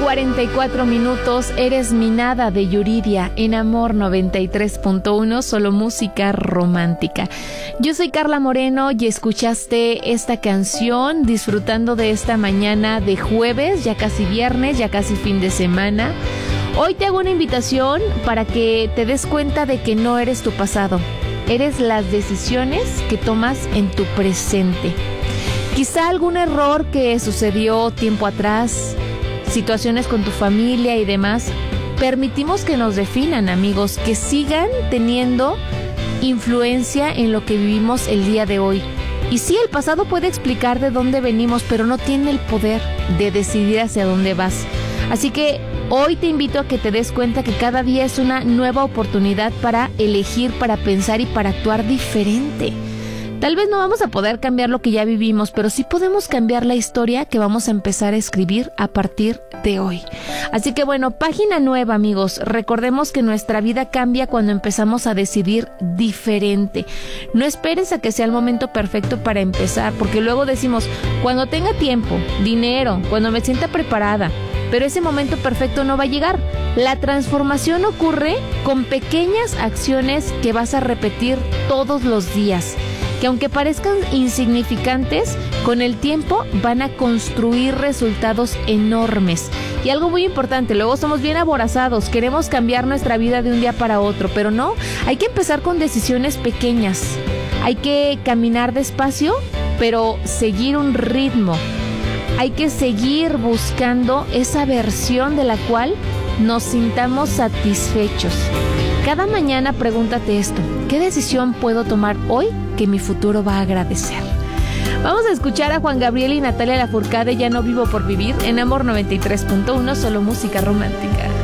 8:44. Eres mi nada de Yuridia en Amor 93.1, solo música romántica. Yo soy Carla Moreno y escuchaste esta canción disfrutando de esta mañana de jueves, ya casi viernes, ya casi fin de semana. Hoy te hago una invitación para que te des cuenta de que no eres tu pasado, eres las decisiones que tomas en tu presente. Quizá algún error que sucedió tiempo atrás, situaciones con tu familia y demás, permitimos que nos definan, amigos, que sigan teniendo influencia en lo que vivimos el día de hoy. Y sí, el pasado puede explicar de dónde venimos, pero no tiene el poder de decidir hacia dónde vas. Así que hoy te invito a que te des cuenta que cada día es una nueva oportunidad para elegir, para pensar y para actuar diferente. Tal vez no vamos a poder cambiar lo que ya vivimos, pero sí podemos cambiar la historia que vamos a empezar a escribir a partir de hoy. Así que bueno, página nueva, amigos. Recordemos que nuestra vida cambia cuando empezamos a decidir diferente. No esperes a que sea el momento perfecto para empezar, porque luego decimos, cuando tenga tiempo, dinero, cuando me sienta preparada. Pero ese momento perfecto no va a llegar. La transformación ocurre con pequeñas acciones que vas a repetir todos los días, que aunque parezcan insignificantes, con el tiempo van a construir resultados enormes. Y algo muy importante, luego somos bien aborazados, queremos cambiar nuestra vida de un día para otro, pero no, hay que empezar con decisiones pequeñas. Hay que caminar despacio, pero seguir un ritmo. Hay que seguir buscando esa versión de la cual nos sintamos satisfechos. Cada mañana pregúntate esto: ¿qué decisión puedo tomar hoy que mi futuro va a agradecer? Vamos a escuchar a Juan Gabriel y Natalia Lafourcade, Ya no vivo por vivir, en Amor 93.1, solo música romántica.